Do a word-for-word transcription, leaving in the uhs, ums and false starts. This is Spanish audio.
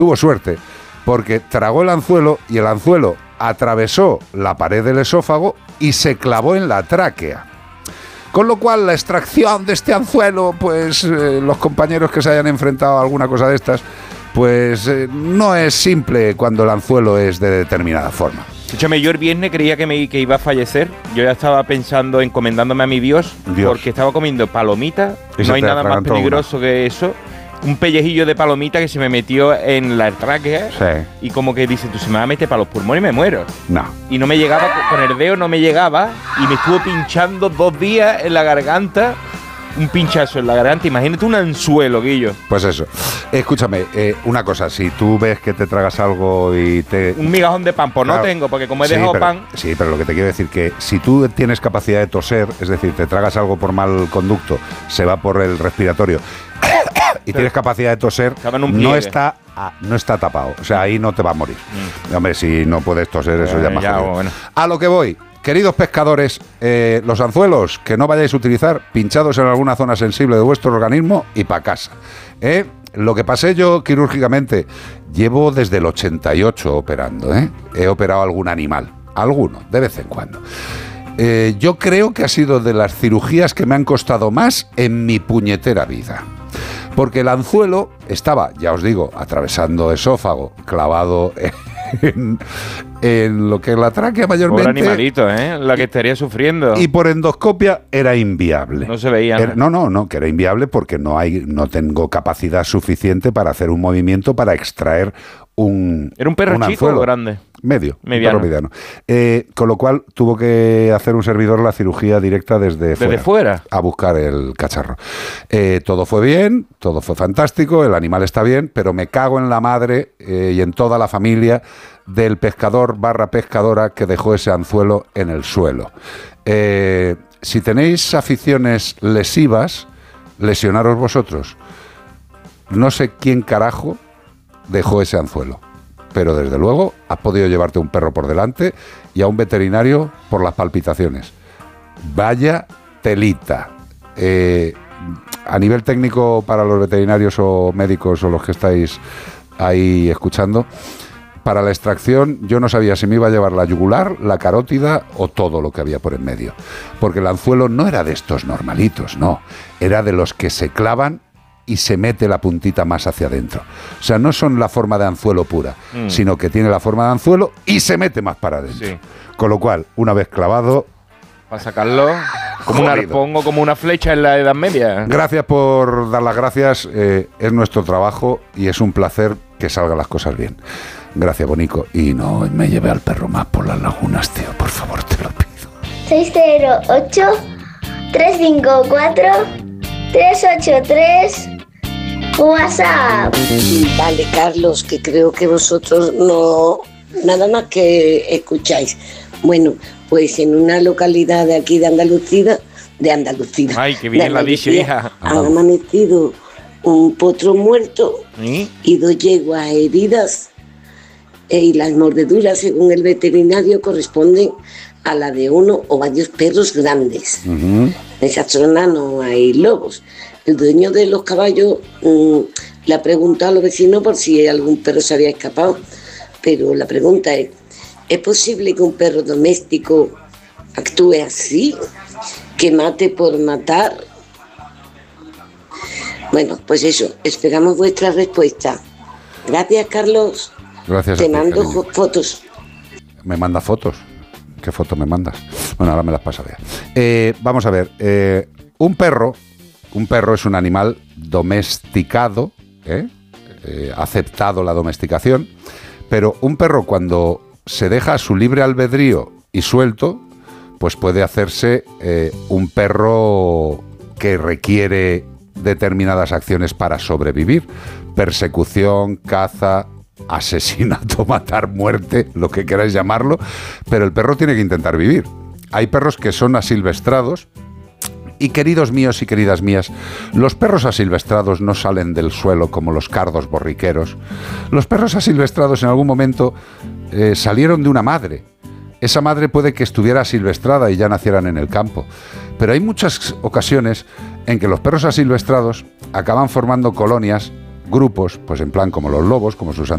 tuvo suerte, porque tragó el anzuelo y el anzuelo atravesó la pared del esófago y se clavó en la tráquea. Con lo cual, la extracción de este anzuelo, pues eh, los compañeros que se hayan enfrentado a alguna cosa de estas, pues eh, no es simple cuando el anzuelo es de determinada forma. Escúchame, yo el viernes creía que, me, que iba a fallecer. Yo ya estaba pensando, encomendándome a mi Dios, Dios. porque estaba comiendo palomitas. No hay nada más peligroso una. que eso. Un pellejillo de palomita que se me metió en la tráquea. Sí. Y como que dice, tú se me va a meter para los pulmones y me muero. No. Y no me llegaba, con el dedo no me llegaba. Y me estuvo pinchando dos días en la garganta. Un pinchazo en la garganta. Imagínate un anzuelo, Guillo. Pues eso. Escúchame, eh, una cosa. Si tú ves que te tragas algo y te... Un migajón de pan, pues claro, no tengo, porque como he sí, dejado pero, pan... Sí, pero lo que te quiero decir que si tú tienes capacidad de toser, es decir, te tragas algo por mal conducto, se va por el respiratorio... y tienes capacidad de toser, no está, no está tapado. O sea, ahí no te va a morir. Mm. Hombre, si no puedes toser, eso eh, ya más. Ya, bueno. A lo que voy, queridos pescadores, eh, los anzuelos que no vayáis a utilizar, pinchados en alguna zona sensible de vuestro organismo y para casa. ¿eh? Lo que pasé yo quirúrgicamente, llevo desde el ochenta y ocho operando. ¿eh? He operado algún animal, alguno, de vez en cuando. Eh, yo creo que ha sido de las cirugías que me han costado más en mi puñetera vida. Porque el anzuelo estaba, ya os digo, atravesando esófago, clavado en, en lo que es la tráquea mayormente. Pobre animalito, ¿eh? La que estaría sufriendo. Y por endoscopia era inviable. No se veía. Era, no, no, no, que era inviable porque no hay, no tengo capacidad suficiente para hacer un movimiento para extraer un Era un perro un chico o grande. Medio, mediano. Un perro mediano. Eh, con lo cual tuvo que hacer un servidor la cirugía directa desde, ¿Desde fuera, fuera? A buscar el cacharro. Eh, todo fue bien, todo fue fantástico, el animal está bien, pero me cago en la madre eh, y en toda la familia del pescador barra pescadora que dejó ese anzuelo en el suelo. Eh, si tenéis aficiones lesivas, lesionaros vosotros. No sé quién carajo dejó ese anzuelo, pero desde luego has podido llevarte un perro por delante y a un veterinario por las palpitaciones. Vaya telita. Eh, a nivel técnico, para los veterinarios o médicos o los que estáis ahí escuchando, para la extracción yo no sabía si me iba a llevar la yugular, la carótida o todo lo que había por en medio, porque el anzuelo no era de estos normalitos, no, era de los que se clavan y se mete la puntita más hacia adentro. O sea, no son la forma de anzuelo pura, mm. sino que tiene la forma de anzuelo y se mete más para adentro. Sí. Con lo cual, una vez clavado... Para sacarlo como un arpón o como una flecha en la Edad Media. Gracias por dar las gracias. Eh, es nuestro trabajo y es un placer que salgan las cosas bien. Gracias, Bonico. Y no me lleve al perro más por las lagunas, tío. Por favor, te lo pido. seis cero ocho, tres cinco cuatro, tres ocho tres WhatsApp. Vale, Carlos, que creo que vosotros no... Nada más que escucháis. Bueno, pues en una localidad de aquí de Andalucía, de Andalucía. Ay, que bien la dicho, hija. Han amanecido un potro muerto ¿Sí? y dos yeguas heridas, eh, y las mordeduras, según el veterinario, corresponden a la de uno o varios perros grandes. Uh-huh. En esa zona no hay lobos. El dueño de los caballos mmm, le ha preguntado a los vecinos por si algún perro se había escapado, pero la pregunta es, ¿es posible que un perro doméstico actúe así? ¿Que mate por matar? Bueno, pues eso, esperamos vuestra respuesta. Gracias, Carlos. Gracias Te a ti, mando cariño. fotos. ¿Me manda fotos? ¿Qué fotos me mandas? Bueno, ahora me las pasaré. Eh, vamos a ver, eh, un perro, un perro es un animal domesticado, ¿eh? Eh, aceptado la domesticación, pero un perro cuando se deja a su libre albedrío y suelto, pues puede hacerse eh, un perro que requiere determinadas acciones para sobrevivir. Persecución, caza, asesinato, matar, muerte, lo que queráis llamarlo, pero el perro tiene que intentar vivir. Hay perros que son asilvestrados y, queridos míos y queridas mías, los perros asilvestrados no salen del suelo como los cardos borriqueros. Los perros asilvestrados en algún momento eh, salieron de una madre. Esa madre puede que estuviera asilvestrada y ya nacieran en el campo. Pero hay muchas ocasiones en que los perros asilvestrados acaban formando colonias, grupos, pues en plan como los lobos, como sus